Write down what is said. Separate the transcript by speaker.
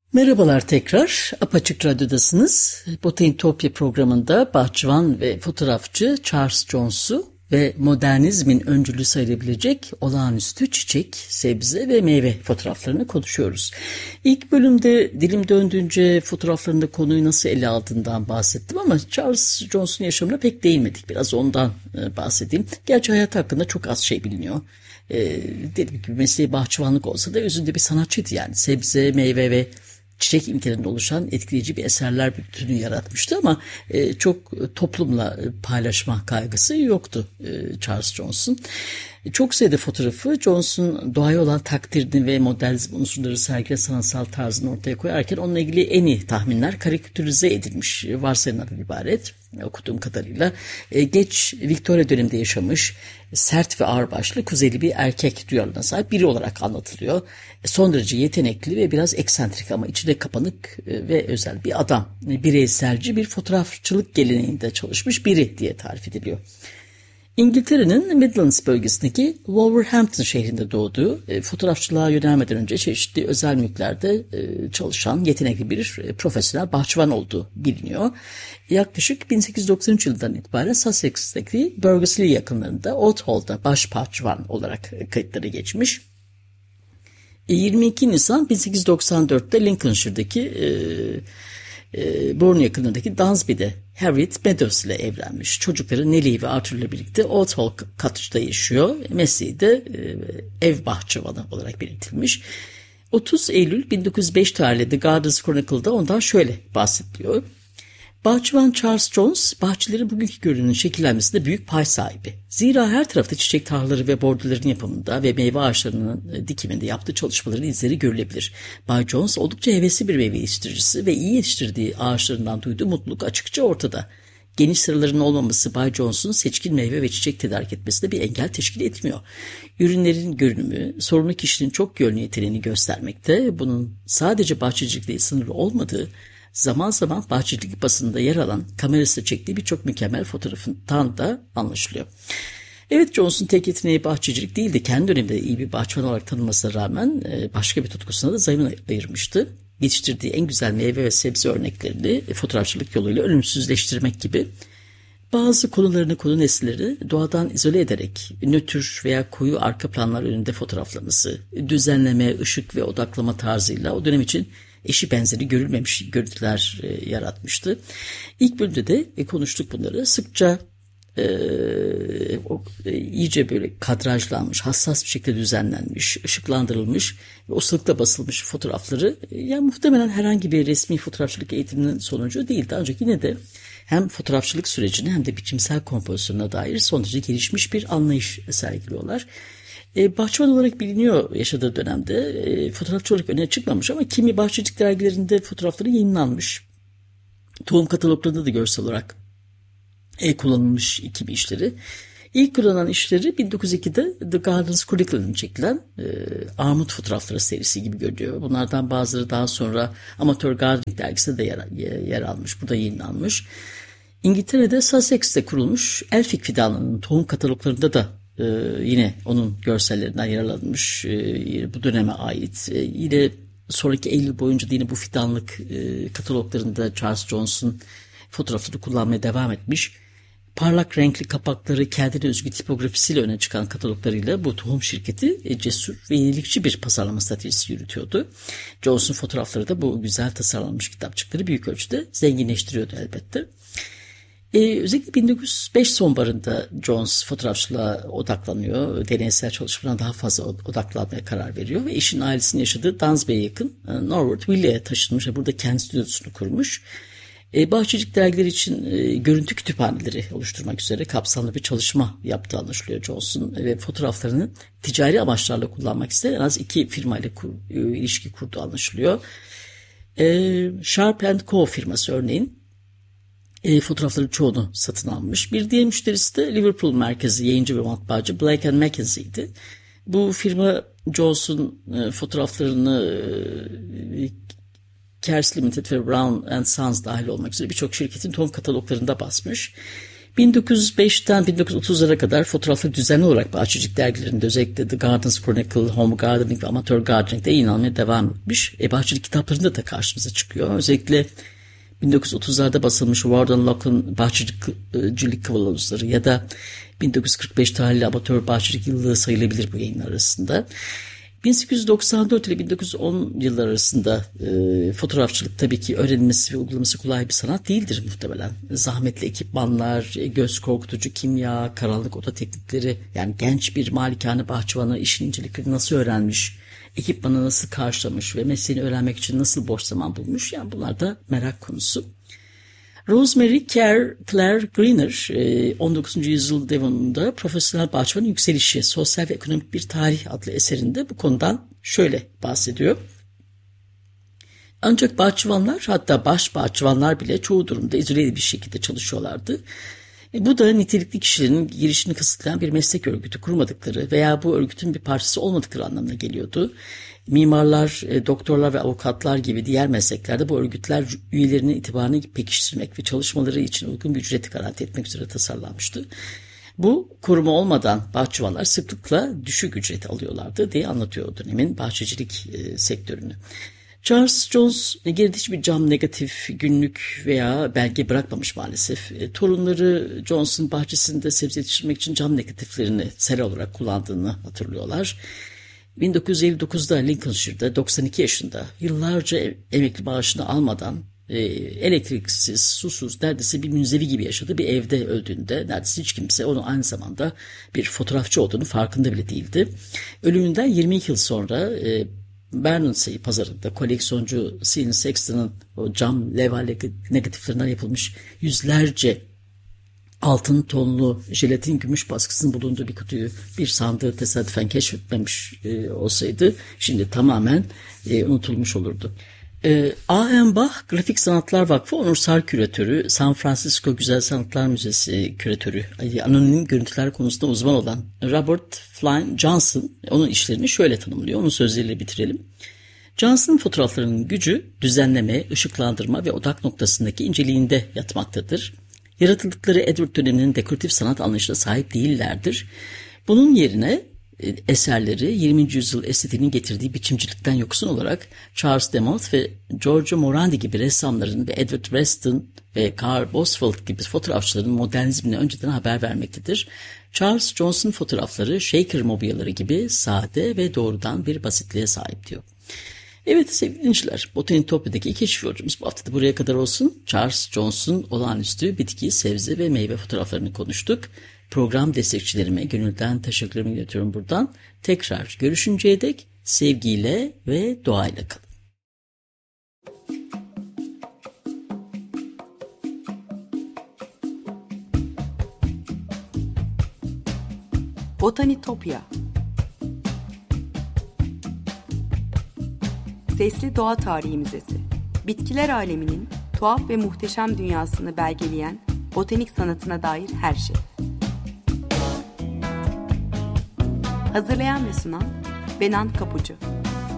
Speaker 1: Merhabalar tekrar. Apaçık Radyo'dasınız. Botanitopya programında bahçıvan ve fotoğrafçı Charles Jones'u ve modernizmin öncülü sayılabilecek olağanüstü çiçek, sebze ve meyve fotoğraflarını konuşuyoruz. İlk bölümde dilim döndüğünce fotoğraflarında konuyu nasıl ele aldığından bahsettim ama Charles Jones'un yaşamına pek değinmedik. Biraz ondan bahsedeyim. Gerçi hayat hakkında çok az şey biliniyor. Dediğim gibi mesleği bahçıvanlık olsa da özünde bir sanatçıydı yani. Sebze, meyve ve çiçek imkanında oluşan etkileyici bir eserler bütünü yaratmıştı ama çok toplumla paylaşma kaygısı yoktu Charles Jones'un. Çok sayıda fotoğrafı Jones'un doğaya olan takdirini ve modernizm unsurları sergileyen sanatsal tarzını ortaya koyarken onunla ilgili en iyi tahminler karikatürize edilmiş varsayımlardan ibaret. Okuduğum kadarıyla geç Victoria döneminde yaşamış, sert ve ağırbaşlı kuzeyli bir erkek duyarlılığına sahip biri olarak anlatılıyor. Son derece yetenekli ve biraz eksantrik ama içine kapanık ve özel bir adam. Bireyselci bir fotoğrafçılık geleneğinde çalışmış biri diye tarif ediliyor. İngiltere'nin Midlands bölgesindeki Wolverhampton şehrinde doğduğu, fotoğrafçılığa yönelmeden önce çeşitli özel mülklerde çalışan yetenekli bir profesyonel bahçıvan olduğu biliniyor. Yaklaşık 1893 yılından itibaren Sussex'teki Burghley yakınlarında Old Hall'da baş bahçıvan olarak kayıtlara geçmiş. 22 Nisan 1894'te Lincolnshire'daki Bourne yakınındaki Dansby'de Harriet Meadows ile evlenmiş. Çocukları Nellie ve Arthur ile birlikte Old Hall Cottage'da yaşıyor. Mesleği de ev bahçıvanı olarak belirtilmiş. 30 Eylül 1905 tarihli The Gardens Chronicle'da ondan şöyle bahsediliyor. Bahçıvan Charles Jones, bahçelerin bugünkü görünümünün şekillenmesinde büyük pay sahibi. Zira her tarafta çiçek tarlaları ve bordürlerin yapımında ve meyve ağaçlarının dikiminde yaptığı çalışmaların izleri görülebilir. Bay Jones oldukça hevesli bir meyve yetiştiricisi ve iyi yetiştirdiği ağaçlarından duyduğu mutluluk açıkça ortada. Geniş sıraların olmaması Bay Jones'un seçkin meyve ve çiçek tedarik etmesine bir engel teşkil etmiyor. Ürünlerin görünümü, sorumlu kişinin çok yönlü yeteneğini göstermekte, bunun sadece bahçecilikle sınırlı olmadığı, zaman zaman bahçecilik basınında yer alan kamerasıyla çektiği birçok mükemmel fotoğrafından da anlaşılıyor. Evet, Jones'un tek yeteneği bahçecilik değildi. Kendi döneminde iyi bir bahçıvan olarak tanınmasına rağmen başka bir tutkusuna da zaman ayırmıştı. Yetiştirdiği en güzel meyve ve sebze örneklerini fotoğrafçılık yoluyla ölümsüzleştirmek gibi bazı konularını, konu nesneleri doğadan izole ederek nötr veya koyu arka planlar önünde fotoğraflaması, düzenleme, ışık ve odaklama tarzıyla o dönem için eşi benzeri görülmemiş görüntüler yaratmıştı. İlk bölümde de konuştuk bunları. Sıkça iyice böyle kadrajlanmış, hassas bir şekilde düzenlenmiş, ışıklandırılmış ve oslukla basılmış fotoğrafları yani muhtemelen herhangi bir resmi fotoğrafçılık eğitiminin sonucu değildi. Ancak yine de hem fotoğrafçılık sürecine hem de biçimsel kompozisyona dair son derece gelişmiş bir anlayış sergiliyorlar. Bahçıvan olarak biliniyor yaşadığı dönemde. Fotoğrafçı olarak öne çıkmamış ama kimi bahçecilik dergilerinde fotoğrafları yayınlanmış. Tohum kataloglarında da görsel olarak kullanılmış kimi işleri. İlk kullanılan işleri 1902'de The Gardens Chronicle'ın çekilen armut fotoğrafları serisi gibi görünüyor. Bunlardan bazıları daha sonra Amateur Gardening dergisinde de yer almış. Burada yayınlanmış. İngiltere'de Sussex'te kurulmuş Elphick fidanlarının tohum kataloglarında da yine onun görsellerinden yararlanmış, bu döneme ait. Yine sonraki Eylül boyunca da yine bu fidanlık kataloglarında Charles Jones'un fotoğrafları kullanmaya devam etmiş. Parlak renkli kapakları, kendine özgü tipografisiyle öne çıkan kataloglarıyla bu tohum şirketi cesur ve yenilikçi bir pazarlama stratejisi yürütüyordu. Jones'un fotoğrafları da bu güzel tasarlanmış kitapçıkları büyük ölçüde zenginleştiriyordu elbette. Özellikle 1905 sonbaharında Jones fotoğrafçılığa odaklanıyor. Deneysel çalışmalarına daha fazla odaklanmaya karar veriyor ve eşinin ailesinin yaşadığı Dansby'ye yakın Norwood Villa'ya taşınmış ve burada kendi stüdyosunu kurmuş. Bahçecilik dergileri için görüntü kütüphaneleri oluşturmak üzere kapsamlı bir çalışma yaptığı anlaşılıyor Jones'un ve fotoğraflarını ticari amaçlarla kullanmak isteyen en az 2 firmayla ilişki kurduğu anlaşılıyor. Sharp & Co firması örneğin fotoğrafların çoğunu satın almış. Bir diğer müşterisi de Liverpool merkezi yayıncı ve matbaacı Blake & Mackenzie'ydi. Bu firma Jones'un fotoğraflarını Kers Limited ve Brown and Sons dahil olmak üzere birçok şirketin tohum kataloglarında basmış. 1905'ten 1930'lara kadar fotoğrafları düzenli olarak bahçecilik dergilerinde, özellikle The Gardens Chronicle, Home Gardening ve Amateur Gardening'de yayınlanmaya devam etmiş. Bahçecilik kitaplarında da karşımıza çıkıyor. Özellikle 1930'larda basılmış Warden Locke'ın bahçecilik kılavuzları ya da 1945 tarihli amatör bahçecilik yıllığı sayılabilir bu yayınlar arasında. 1894 ile 1910 yıllar arasında fotoğrafçılık tabii ki öğrenilmesi ve uygulaması kolay bir sanat değildir muhtemelen. Zahmetli ekipmanlar, göz korkutucu kimya, karanlık oda teknikleri, yani genç bir malikane bahçıvanı işin inceliklerini nasıl öğrenmiş, ekipmanı nasıl karşılamış ve mesleğini öğrenmek için nasıl boş zaman bulmuş, yani bunlar da merak konusu. Rosemary Clare Greener 19. yüzyıl Devon'da Profesyonel Bahçıvanın Yükselişi, Sosyal ve Ekonomik Bir Tarih adlı eserinde bu konudan şöyle bahsediyor. Ancak bahçıvanlar, hatta baş bahçıvanlar bile çoğu durumda izole bir şekilde çalışıyorlardı. Bu da nitelikli kişilerin girişini kısıtlayan bir meslek örgütü kurmadıkları veya bu örgütün bir parçası olmadıkları anlamına geliyordu. Mimarlar, doktorlar ve avukatlar gibi diğer mesleklerde bu örgütler üyelerinin itibarını pekiştirmek ve çalışmaları için uygun bir ücreti garanti etmek üzere tasarlanmıştı. Bu koruma olmadan bahçıvanlar sıklıkla düşük ücret alıyorlardı diye anlatıyor o dönemin bahçecilik sektörünü. Charles Jones geride hiçbir cam negatif, günlük veya belge bırakmamış maalesef. Torunları Jones'un bahçesinde sebze yetiştirmek için cam negatiflerini sera olarak kullandığını hatırlıyorlar. 1959'da Lincolnshire'da 92 yaşında yıllarca emekli maaşını almadan elektriksiz, susuz, neredeyse bir münzevi gibi yaşadığı bir evde öldüğünde neredeyse hiç kimse onun aynı zamanda bir fotoğrafçı olduğunu farkında bile değildi. Ölümünden 22 yıl sonra Bermondsey pazarında koleksiyoncu Sean Sexton'ın o cam levha negatiflerinden yapılmış yüzlerce altın tonlu jelatin gümüş baskısının bulunduğu bir kutuyu, bir sandığı tesadüfen keşfetmemiş olsaydı şimdi tamamen unutulmuş olurdu. A.M. Bach Grafik Sanatlar Vakfı Onursal Küratörü, San Francisco Güzel Sanatlar Müzesi Küratörü, anonim görüntüler konusunda uzman olan Robert Flynn Johnson onun işlerini şöyle tanımlıyor. Onun sözleriyle bitirelim. Johnson'ın fotoğraflarının gücü düzenleme, ışıklandırma ve odak noktasındaki inceliğinde yatmaktadır. Yaratıldıkları Edward döneminin dekoratif sanat anlayışına sahip değillerdir. Bunun yerine eserleri 20. yüzyıl estetiğinin getirdiği biçimcilikten yoksun olarak Charles Demotte ve Giorgio Morandi gibi ressamların ve Edward Weston ve Carl Boswell gibi fotoğrafçıların modernizmine önceden haber vermektedir. Charles Johnson fotoğrafları Shaker mobilyaları gibi sade ve doğrudan bir basitliğe sahip diyor. Evet sevgili dinleyiciler, Botanitopya'daki keşif yolcumuz bu hafta da buraya kadar olsun. Charles Johnson olağanüstü bitki, sebze ve meyve fotoğraflarını konuştuk. Program destekçilerime gönülden teşekkürlerimi iletiyorum buradan. Tekrar görüşünceye dek sevgiyle ve doğayla kalın.
Speaker 2: Botanitopya. Sesli Doğa Tarihi Müzesi. Bitkiler aleminin tuhaf ve muhteşem dünyasını belgeleyen botanik sanatına dair her şey. Hazırlayan ve sunan Benan Kapucu.